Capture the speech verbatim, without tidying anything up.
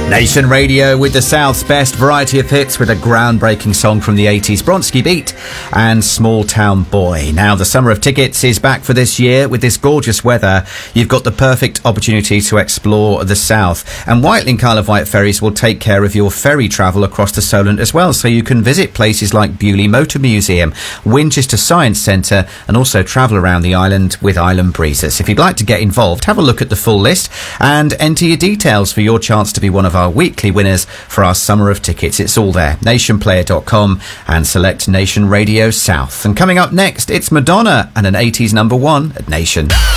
Nation Radio with the South's best variety of hits with a groundbreaking song from the eighties, Bronski Beat and Small Town Boy. Now, the Summer of Tickets is back for this year. With this gorgeous weather, you've got the perfect opportunity to explore the South. And Whitelink Isle of Wight Ferries will take care of your ferry travel across to Solent as well, so you can visit places like Bewley Motor Museum, Winchester Science Centre, and also travel around the island with Island Breezes. If you'd like to get involved, have a look at the full list and enter your details for your chance to be one of our weekly winners for our Summer of Tickets. It's all there, nation player dot com, and select Nation Radio South. And coming up next, it's Madonna and an eighties number one at Nation.